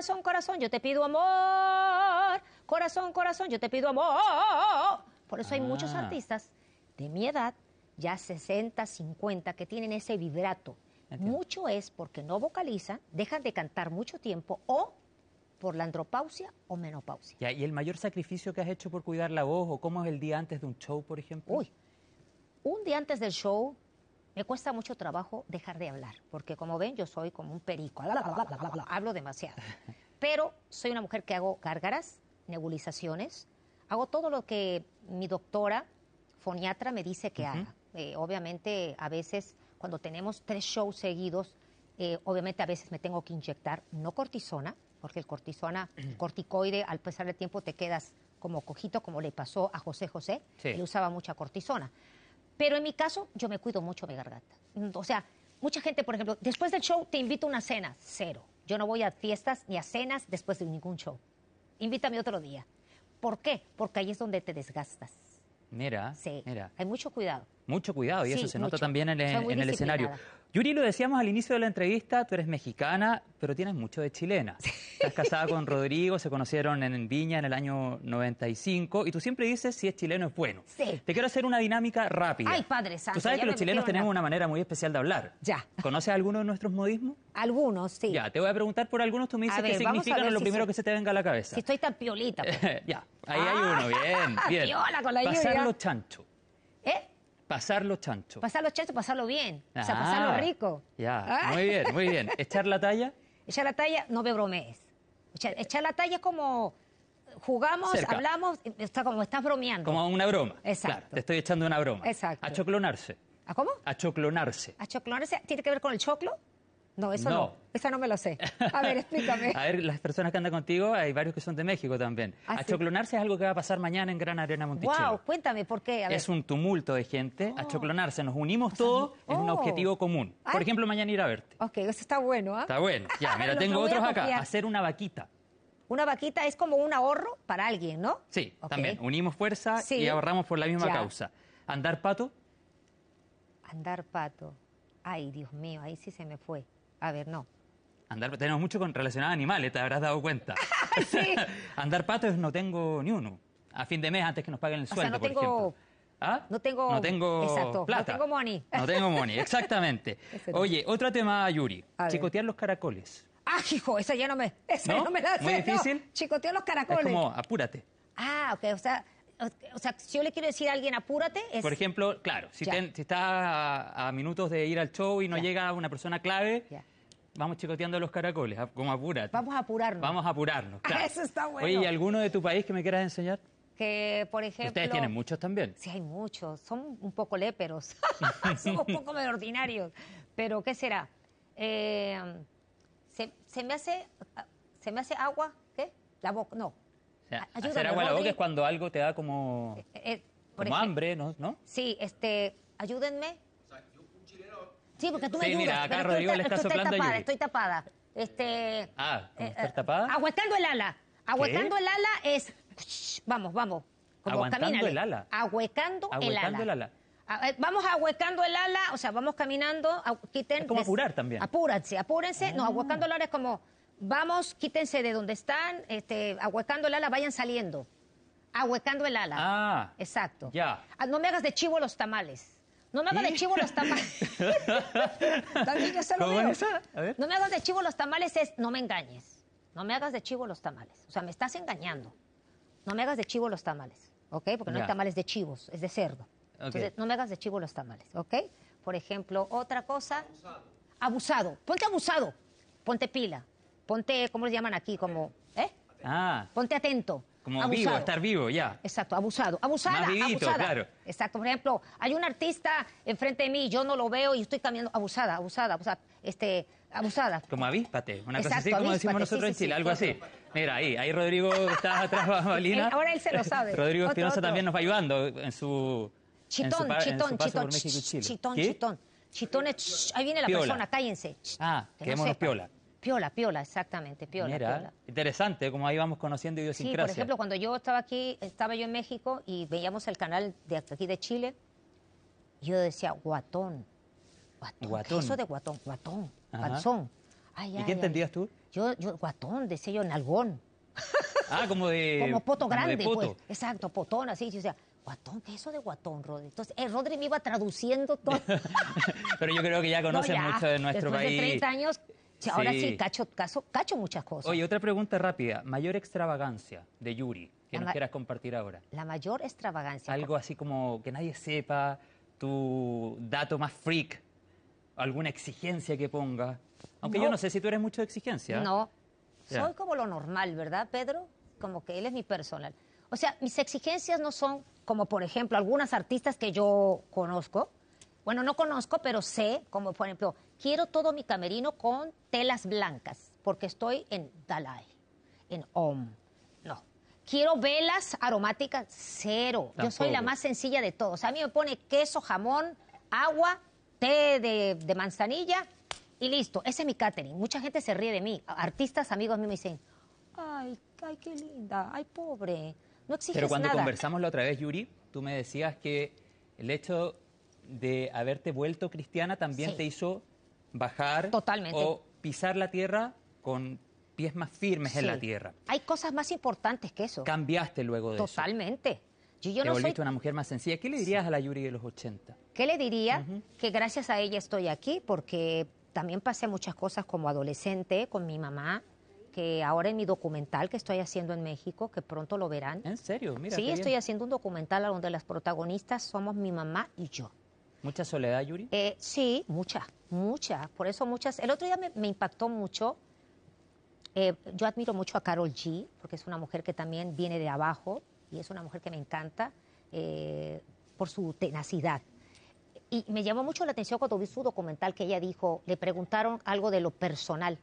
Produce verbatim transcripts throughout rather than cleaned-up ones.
corazón, corazón, yo te pido amor. Corazón, corazón, yo te pido amor. Por eso hay Ah. muchos artistas de mi edad, ya sesenta, cincuenta, que tienen ese vibrato. Entiendo. Mucho es porque no vocalizan, dejan de cantar mucho tiempo o por la andropausia o menopausia. Ya, ¿y el mayor sacrificio que has hecho por cuidar la voz o cómo es el día antes de un show, por ejemplo? Uy, un día antes del show me cuesta mucho trabajo dejar de hablar, porque como ven yo soy como un perico, hablo demasiado. Pero soy una mujer que hago gárgaras, nebulizaciones, hago todo lo que mi doctora foniatra me dice que Ujú. haga. Eh, obviamente a veces cuando tenemos tres shows seguidos, eh, obviamente a veces me tengo que inyectar no cortisona, porque el cortisona, corticoide, al pasar el tiempo te quedas como cojito, como le pasó a José José, Sí. él usaba mucha cortisona. Pero en mi caso, yo me cuido mucho mi garganta. O sea, mucha gente, por ejemplo, después del show te invito a una cena. Cero. Yo no voy a fiestas ni a cenas después de ningún show. Invítame otro día. ¿Por qué? Porque ahí es donde te desgastas. Mira, Sí. mira. Hay mucho cuidado. Mucho cuidado, y Sí, eso se nota mucho. también en, Soy el- muy en el escenario. disciplinada. Yuri, lo decíamos al inicio de la entrevista, tú eres mexicana, pero tienes mucho de chilena. Estás casada con Rodrigo, se conocieron en Viña en el año noventa y cinco, y tú siempre dices si es chileno es bueno. Sí. Te quiero hacer una dinámica rápida. Ay, Padre Santo, Tú sabes ya que me los chilenos metieron tenemos la- una manera muy especial de hablar. Ya. ¿Conoces alguno de nuestros modismos? Algunos, sí. Ya, te voy a preguntar por algunos, tú me dices A ver, qué vamos a significan ver lo si primero soy- que se te venga a la cabeza. Si estoy tan piolita. pues. Ya, ahí hay Ah, uno, bien, bien. piola con la Pasar lluvia. los chanchos. ¿Eh? Pasar los chanchos. Pasarlo chato, pasarlo bien. O sea, Ah, pasarlo rico. Ya, Ah. muy bien, muy bien. ¿Echar la talla? Echar la talla, no me bromees. Echar, echar la talla es como jugamos, Cerca. hablamos, está como estás bromeando. Como una broma. Exacto. Claro, te estoy echando una broma. Exacto. Achoclonarse. ¿A cómo? Achoclonarse. ¿Achoclonarse tiene que ver con el choclo? No, eso no. No. Esa no me lo sé. A ver, explícame. A ver, las personas que andan contigo, hay varios que son de México también. ¿Ah, sí? Achoclonarse es algo que va a pasar mañana en Gran Arena Monticello. Wow, cuéntame por qué. A ver. Es un tumulto de gente. Achoclonarse, nos unimos todos en un oh. objetivo común. Por Ay. ejemplo, mañana ir a verte. Ok, eso está bueno, ¿ah? Está bueno. Ya, mira, Lo- tengo lo voy a otros acá. copiar. Hacer una vaquita. Una vaquita es como un ahorro para alguien, ¿no? Sí, Ok. también. Unimos fuerza Sí. y ahorramos por la misma Ya. causa. Andar pato. Andar pato. Ay, Dios mío, ahí sí se me fue. A ver, no. Andar, tenemos mucho con relacionado a animales, te habrás dado cuenta. Sí. Andar pato es no tengo ni uno. A fin de mes, antes que nos paguen el sea, sueldo, no por tengo- ejemplo. ¿Ah? no tengo- No tengo exacto, no plata. tengo money. No tengo money, exactamente. Ese no. Oye, otro tema, Yuri. A ver. Chicotear los caracoles. Ah, hijo, esa ya no me, esa ¿No? no me la sé. ¿Muy no. difícil? Chicoteo los Es caracoles. como, apúrate. Ah, ok, o sea, o, o sea, si yo le quiero decir a alguien apúrate, es... Por ejemplo, claro, si, Ya. ten- si estás a, a minutos de ir al show y no Ya. llega una persona clave, Ya. vamos chicoteando los caracoles, a- como apúrate. Vamos a apurarnos. Vamos a apurarnos, claro. Eso está bueno. Oye, ¿y alguno de tu país que me quieras enseñar? Que, por ejemplo... Ustedes tienen muchos también. Sí, hay muchos. Son un poco léperos. Son un poco medio ordinarios. Pero, ¿qué será? Eh, se, se me hace... ¿Se me hace agua? ¿Qué? La boca, no. O sea, Ayúdame, hacer agua a la boca Rodri. es cuando algo te da como, Eh, eh, por como ejemplo- hambre, ¿no? ¿no? Sí, este, ayúdenme. Sí, porque tú me Sí, ayudas. mira, acá pero Rodrigo estoy, le está estoy soplando a tapada, Yuri. estoy tapada. Este, Ah, ¿cómo eh, estar eh, tapada? Ahuecando el ala. Ahuecando el ala es... Vamos, vamos. Como Aguantando camínale. el ala. Ahuecando, el Ahuecando ala. el ala. A- eh, Vamos ahuecando el ala, o sea, vamos caminando, a- quiten... Es como des- apurar también. Apúrense, apúrense. No, Ah. ahuecando el ala es como, vamos, quítense de donde están, este, ahuecando el ala, vayan saliendo. Ahuecando el ala. Ah, Exacto. ya. Ah, no me hagas de chivo los tamales. No me hagas ¿Y? de chivo los tamales. También yo se lo ¿Cómo veo. es esa? A ver. No me hagas de chivo los tamales es no me engañes. No me hagas de chivo los tamales. O sea, me estás engañando. No me hagas de chivo los tamales. ¿Ok? Porque no Ya. hay tamales de chivos, es de cerdo. Entonces, no me hagas de chivo los tamales. ¿Ok? Por ejemplo, otra cosa. Abusado. Abusado. Ponte abusado. Ponte pila. Ponte, ¿cómo le llaman aquí? Como, ¿eh? Ah, Ponte atento. como Abusado. vivo, estar vivo, ya. Exacto, abusado. Abusada, Más vivito, abusada. claro. Exacto. Por ejemplo, hay un artista enfrente de mí, yo no lo veo y estoy caminando. Abusada, abusada, abusada. Este, abusada. Como avíspate, una cosa Exacto, así como avíspate, decimos sí, nosotros sí, en Chile, sí. algo así. Mira, ahí, ahí Rodrigo, que estás atrás, Bambalina. Él- ahora él se lo sabe. Rodrigo Otro, Espinosa otro. también nos va ayudando en su, en su, Chitón, pa- en su chitón, paso chitón, por México y Chile. chitón, ¿Qué? chitón. Chitón es, ch, ahí viene la Piola. persona, cállense. Ch, Ah, que no quedémonos sepa. piola. Piola, piola, exactamente, piola, Mira, piola. interesante como ahí vamos conociendo Sí, idiosincrasia. por ejemplo, cuando yo estaba aquí, estaba yo en México y veíamos el canal de aquí de Chile, yo decía, guatón. Guatón. ¿Qué Guatón. es eso de guatón? Guatón, Ajá. panzón. Ay, ¿Y ay, qué ay. entendías tú? Yo, yo, guatón, decía yo, nalgón. Ah, como de... Como poto como de grande, poto. pues. Exacto, potón, así. Yo decía, guatón, ¿qué es eso de guatón, Rodri? Entonces, el Rodri me iba traduciendo todo. Pero yo creo que ya conoces No, ya, mucho de nuestro después país. de treinta años, sí, ahora Sí. sí, cacho, cacho, cacho muchas cosas. Oye, otra pregunta rápida. Mayor extravagancia de Yuri que La nos ma- quieras compartir ahora. La mayor extravagancia. Algo así como que nadie sepa, tu dato más freak, alguna exigencia que ponga. Aunque No. yo no sé si tú eres mucho de exigencia. No, Ya. soy como lo normal, ¿verdad, Pedro? Como que él es mi personal. O sea, mis exigencias no son como, por ejemplo, algunas artistas que yo conozco. Bueno, no conozco, pero sé, como por ejemplo, quiero todo mi camerino con telas blancas, porque estoy en Dalai, en Om. No. Quiero velas aromáticas, cero. Yo soy la Tampoco. más sencilla de todos. A mí me pone queso, jamón, agua, té de, de manzanilla y listo. Ese es mi catering. Mucha gente se ríe de mí. Artistas, amigos míos me dicen, ay, ay, qué linda, ay, pobre. No exiges Pero cuando nada. conversamos la otra vez, Yuri, tú me decías que el hecho de haberte vuelto cristiana también Sí. te hizo bajar Totalmente. o pisar la tierra con pies más firmes en la Sí. tierra. Hay cosas más importantes que eso. Cambiaste luego de eso. Totalmente. Yo, yo Te no soy... volviste una mujer más sencilla. ¿Qué le dirías a la Yuri de los ochenta? ¿Qué le diría? Que gracias a ella estoy aquí, porque también pasé muchas cosas como adolescente con mi mamá, que ahora en mi documental que estoy haciendo en México, que pronto lo verán. ¿En serio? Mira, Sí, qué estoy bien. haciendo un documental donde las protagonistas somos mi mamá y yo. ¿Mucha soledad, Yuri? Eh, sí, mucha, mucha. Por eso muchas... El otro día me, me impactó mucho. Eh, yo admiro mucho a Karol G, porque es una mujer que también viene de abajo y es una mujer que me encanta eh, por su tenacidad. Y me llamó mucho la atención cuando vi su documental que ella dijo, le preguntaron algo de lo personal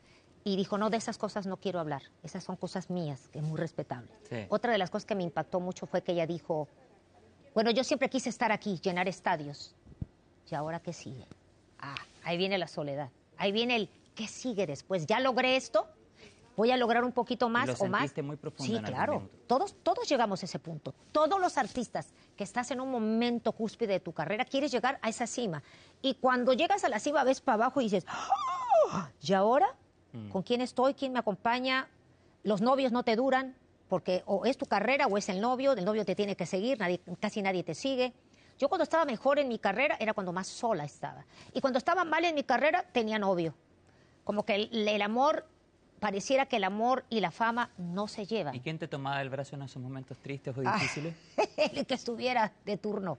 y dijo, no, de esas cosas no quiero hablar, esas son cosas mías, que es muy respetable. Sí. Otra de las cosas que me impactó mucho fue que ella dijo, bueno, yo siempre quise estar aquí, llenar estadios. ¿Y ahora qué sigue? Ah, ahí viene la soledad. Ahí viene el, ¿qué sigue después? Ya logré esto, voy a lograr un poquito más lo o más. sentiste muy profundo Sí, en algún claro. minuto. Todos, todos llegamos a ese punto. Todos los artistas que estás en un momento cúspide de tu carrera, quieres llegar a esa cima. Y cuando llegas a la cima, ves para abajo y dices, ¡ah! ¿Y ahora? ¿Con quién estoy? ¿Quién me acompaña? Los novios no te duran, porque o es tu carrera o es el novio, el novio te tiene que seguir, nadie, casi nadie te sigue. Yo cuando estaba mejor en mi carrera era cuando más sola estaba. Y cuando estaba mal en mi carrera tenía novio. Como que el, el amor, pareciera que el amor y la fama no se llevan. ¿Y quién te tomaba el brazo en esos momentos tristes o Ah. difíciles? El que estuviera de turno.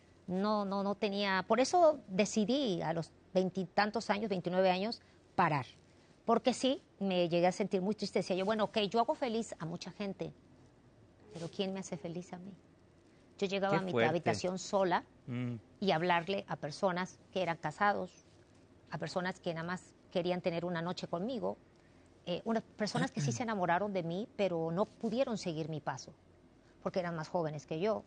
No, no, no tenía... Por eso decidí a los veintitantos años, veintinueve años, parar. Porque sí, me llegué a sentir muy triste. Decía yo, bueno, ok, yo hago feliz a mucha gente, pero ¿quién me hace feliz a mí? Yo llegaba Qué a mi fuerte. habitación sola Mm. y hablarle a personas que eran casados, a personas que nada más querían tener una noche conmigo, eh, unas personas que sí se enamoraron de mí, pero no pudieron seguir mi paso, porque eran más jóvenes que yo.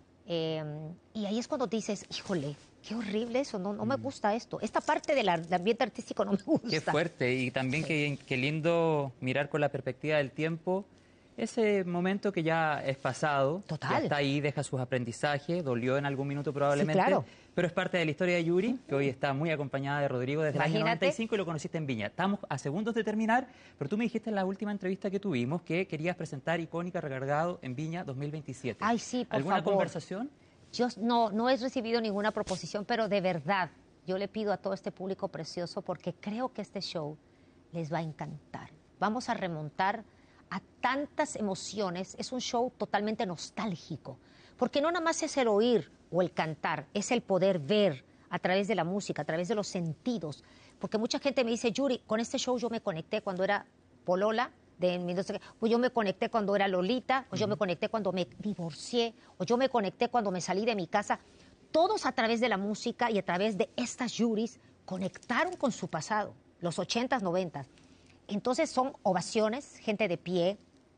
Eh, y ahí es cuando dices, híjole, qué horrible eso, no, no me gusta esto. Esta parte del, ar- del ambiente artístico no me gusta. Qué fuerte y también qué, qué lindo mirar con la perspectiva del tiempo ese momento que ya es pasado, Total. ya está ahí, deja sus aprendizajes, dolió en algún minuto probablemente, claro. pero es parte de la historia de Yuri, que hoy está muy acompañada de Rodrigo desde el año Imagínate. noventa y cinco y lo conociste en Viña. Estamos a segundos de terminar, pero tú me dijiste en la última entrevista que tuvimos que querías presentar Icónica Recargado en Viña dos mil veintisiete. Ay, sí, por ¿Alguna favor. conversación? Yo no, no he recibido ninguna proposición, pero de verdad, yo le pido a todo este público precioso porque creo que este show les va a encantar. Vamos a remontar a tantas emociones. Es un show totalmente nostálgico, porque no nada más es el oír o el cantar, es el poder ver a través de la música, a través de los sentidos. Porque mucha gente me dice, Yuri, con este show yo me conecté cuando era polola, de mi no sé qué, pues yo me conecté cuando era Lolita, o yo me conecté cuando me divorcié, o yo me conecté cuando me salí de mi casa. Todos a través de la música y a través de estas Yuris conectaron con su pasado, los ochentas, noventas. Entonces son ovaciones, gente de pie,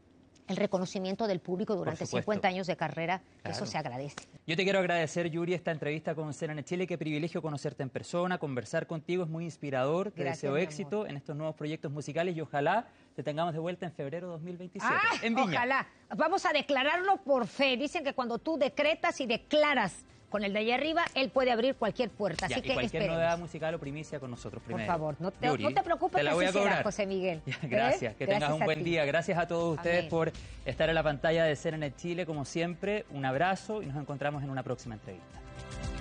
el reconocimiento del público durante supuesto. cincuenta años de carrera, Claro. eso se agradece. Yo te quiero agradecer, Yuri, esta entrevista con C N N Chile. Qué privilegio conocerte en persona, conversar contigo es muy inspirador. Te Gracias, deseo mi éxito amor. en estos nuevos proyectos musicales y ojalá te tengamos de vuelta en febrero de dos mil veintisiete ¡Ay, en Viña. ojalá! Vamos a declararlo por fe. Dicen que cuando tú decretas y declaras con el de allá arriba, él puede abrir cualquier puerta. Ya, así y que cualquier esperemos. novedad musical o primicia con nosotros primero. Por favor, no te, Yuri, no te preocupes, te la que voy así a será, cobrar. José Miguel. Ya, ¿Eh? gracias, que Gracias tengas un a buen ti. día. Gracias a todos ustedes Amén. por estar en la pantalla de C N N Chile, como siempre. Un abrazo y nos encontramos en una próxima entrevista.